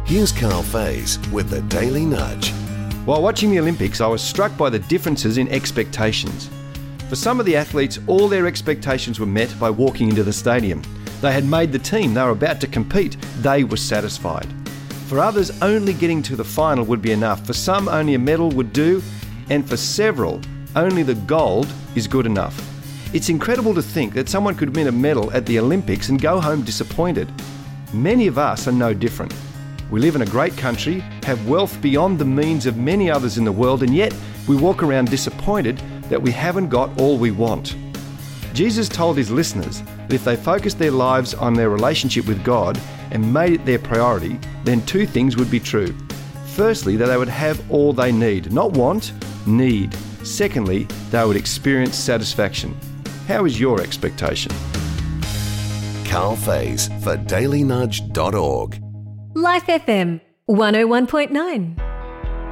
Here's Carl Faze with the Daily Nudge. While watching the Olympics, I was struck by the differences in expectations. For some of the athletes, all their expectations were met by walking into the stadium. They had made the team, they were about to compete, they were satisfied. For others, only getting to the final would be enough. For some, only a medal would do, and for several, only the gold is good enough. It's incredible to think that someone could win a medal at the Olympics and go home disappointed. Many of us are no different. We live in a great country, have wealth beyond the means of many others in the world, and yet we walk around disappointed that we haven't got all we want. Jesus told his listeners that if they focused their lives on their relationship with God and made it their priority, then two things would be true. Firstly, that they would have all they need, not want, need. Secondly, they would experience satisfaction. How is your expectation? Carl Faze for dailynudge.org. Life FM 101.9.